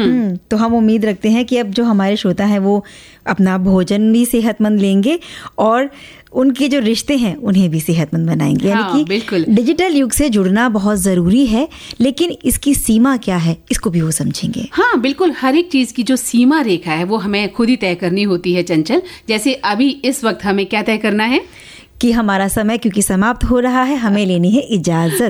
तो हम उम्मीद रखते हैं कि अब जो हमारे श्रोता हैं वो अपना भोजन भी सेहतमंद लेंगे और उनके जो रिश्ते हैं उन्हें भी सेहतमंद बनाएंगे। यानी कि बिल्कुल डिजिटल युग से जुड़ना बहुत ज़रूरी है, लेकिन इसकी सीमा क्या है इसको भी वो समझेंगे। हाँ बिल्कुल, हर एक चीज़ की जो सीमा रेखा है वो हमें खुद ही तय करनी होती है चंचल। जैसे अभी इस वक्त हमें क्या तय करना है कि हमारा समय क्योंकि समाप्त हो रहा है, हमें लेनी है इजाज़त।